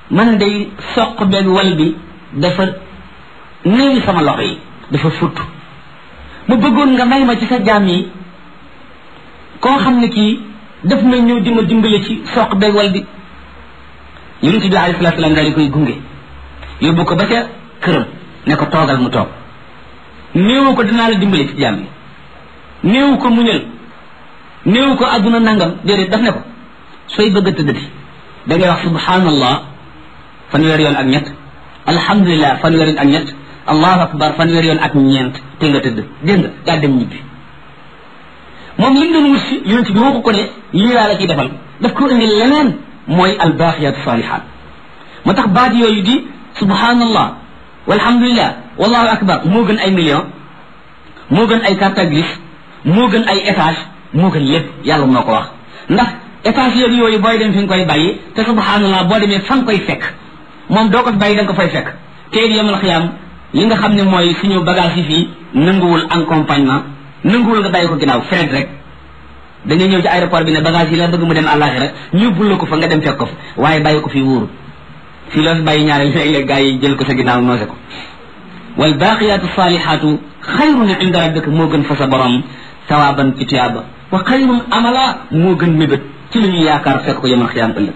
man day soq beeg wal bi dafa néewi sama loxo yi dafa futt mu bëggoon nga may ma ci sa jaam yi koo xam ne kii daf may ñëw di ma dimbale ci soq beeg wal bi yonent bi alayhi salaatu salaam daal di koy gunge yóbbu ko ba ca këram ne ko toogal mu toog néewu ko dinaa la dimbale ci jaam yi néewu ko muñal néewu ko àdduna nangam déedéet daf ne ko sooy bëgg a tëddati da ngay wax subhanallah fanweer yoon ak ñett alhamdulilah fanweer yoon ak ñett allahu akbar fanweer yoon ak ñeent te nga tëdd dégg nga daal dem ñibbi moom li mu doon wut si yonent bi waxu ko ne lii laa la ciy defal daf ko indi leneen mooy albaaqiyaatu saalihaat moo tax baat yooyu di subhanallah walhamdulilah wallahu akbar moo gën ay million moo gën ay carte grise moo gën ay étage moo gën lépp yàlla moo ko wax ndax étage yeeg yooyu booy dem fi nga koy bàyyi te subhanallah boo demee fa nga koy fekk moom doo ko bàyyi da nga ko fay fekk te it yemal xiyaam li nga xam ne mooy suñu bagage yi fii nanguwul accompagnement nanguwul nga bàyyi ko ginnaaw fret rek da ngay ñëw ci aéroport bi ne bagage yi la bëgg mu dem àllaaxira ñu bul la ko fa nga dem fekk ko fa waaye bàyyi ko fii wóoru fii loo fi bàyyi ñaareel léeg-léeg gaa yi jël ko sa ginnaaw noose ko wal baaqiyaatu saalihaatu xayrun inda rabbika moo gën fa sa borom sawaaban ci tuyaaba wa xayrun amala moo gën mébét ci li ñuy yaakaar fekk ko yemal xiyaam ëllëg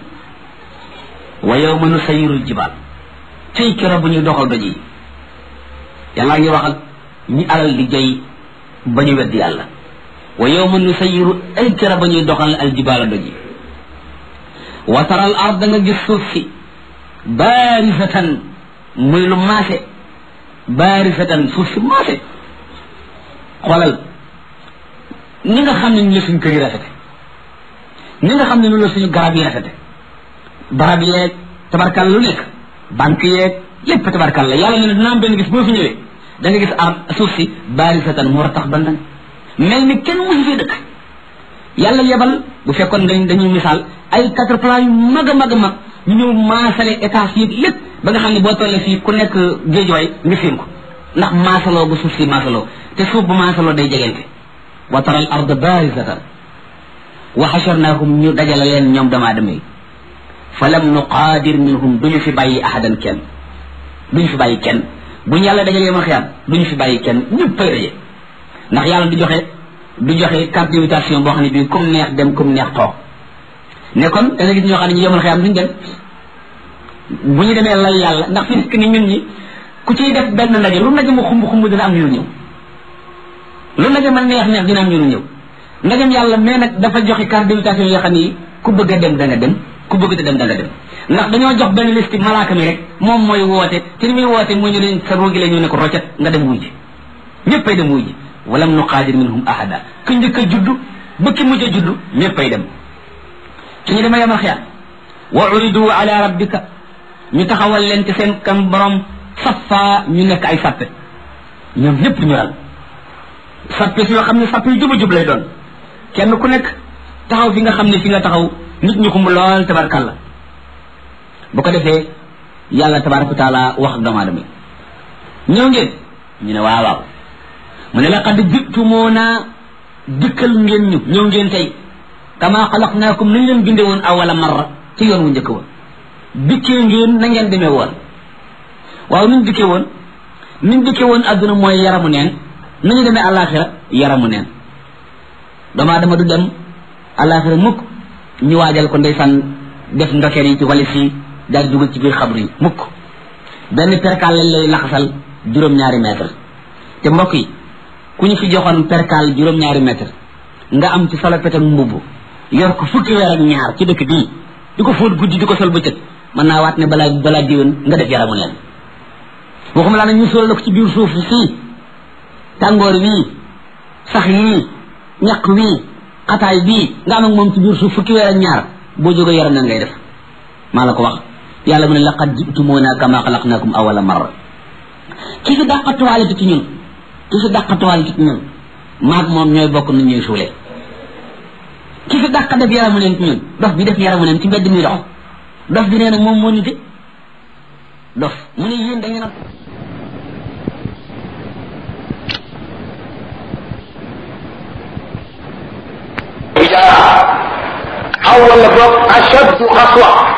wa yawma nusayyirul jibaal tey kero bu ñuy doxal doj yi yàlla ngi waxal ñi alal di jay ba ñu weddi yàlla wa yawma nusayyiru ay kero ba ñuy doxal al jibaala doj yi wa taral arda nga gis suuf si baarisatan muy lu maase baarisatan suuf si maase xoolal ni nga xam ne ni la suñu kër yi rafete ni nga xam ne ni la suñu garab yi rafete barab yeeg tabarkal lu nekk banque yeeg lépp tabarkal la yàlla ne ne dina am benn gis boo fi ñëwee da nga gis suuf si baarisatan mu tax bandan mel ni kenn musu fi dëkk yàlla yebal bu fekkoon dañuy misaal ay 4 plans yu mag a mag a mag ñu ñëw maasale étage yi lépp ba nga xam ne boo tollee fii ku nekk géejooy nga séen ko ndax maasaloo bu suuf si maasaloo te suuf bu maasaloo day jegente wa tara al arda barisatan wa xasharnaahum ñu dajale leen ñoom doomu aadama yi fa lam nuqaadir minhum duñu fi bàyyi ahadan kenn duñu fi bàyyi kenn bu ñu yàlla dajalee ma xiyaam duñu fi bàyyi kenn ñëpp fay daje ndax yàlla du joxe carte d'invitation boo xam ne bii comme neex dem comme neex toog ne kon da nga gis ñoo xam ne ñu yemal xiyaam duñu dem bu ñu demee lal yàlla ndax fi nekk ni ñun ñi ku ciy def benn ndaje lu ndaje mu xumb dina am ñu ñëw lu ndaje ma neex dina am ñu ñëw ndagam yàlla mais nag dafa joxe carte d'invitation yoo xam ne ku bëgg a dem da nga dem ku bëgg a dem da nga dem ndax dañoo jox benn liste malaaka mi rek moom mooy woote te ni muy woote mu ñu leen sa roogi la ñu ne ko roccet nga dem wuy ji ñëppay dem wuy ji walam nuqaadir minhum ahada ku njëkk a juddu ba ki mujj a juddu ñëppay dem suñu demee yamal xiyaam wa uridu ala rabbika ñu taxawal leen ci seen kam borom safa ñu nekk ay sappe ñoom ñëpp ñu ral sappe si yoo xam ne sappe yu juba jub lay doon kenn ku nekk taxaw fi nga xam ne fi nga taxaw nit ñu xumb lool tabarkalla bu ko defee yàlla tabaraka wa taala wax doomu aadama ñëw ngeen ñu ne waaw mu ne laqad jitumuuna dikkal ngeen ñu ñëw ngeen tey kama xalaqnaakum nañ leen binde woon awala marra ci yoon wu njëkk woon dikkee ngeen na ngeen demee woon waaw nuñ dikkee woon adduna mooy yaramu neen nañu demee àllaaxira yaramu neen doomu aadama du dem àllaaxira mukk ñu waajal ko ndeysaan def ndokeer yi ci walis yi daal dugal ci biir xabru yi mukk benn perkaal lañ lay laxasal juróom-ñaari mètre te mbokk yi ku ñu fi joxoon perkaal juróom-ñaari mètre nga am ci solo petam mbubb yor ko fukki weer ak ñaar ci dëkk bii di ko fóot guddi di ko sol bëccëg mën naa waat ne balaa diwén nga def yaramu neen waxuma laa ne ñu sol la ko ci biir suuf sii tàngoor wii sax yii ñaq wii xataay bii nga am ak moom ci biir suuf fukki weer ak ñaar boo jógee yaram neen ngay def maa la ko wax yàlla mu ne laqad ji'tumuuna kama xalaqnaakum awwala marra ki fi dàqatuwaale ci ñun maag moom ñooy bokk nu ñuy suulee ki fi dàq def yaramu neen ci ñun dof bi def yaramu neen ci mbedd mi dox dof bi nee na moom moo nite dof mu ne yéen da ngeen أو ولا بوك أشد خصوة